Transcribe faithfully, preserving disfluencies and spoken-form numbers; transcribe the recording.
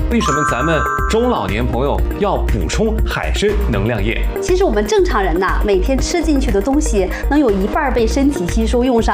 为什么咱们中老年朋友要补充海参能量液？ 其实我们正常人呐，每天吃进去的东西能有一半被身体吸收用上。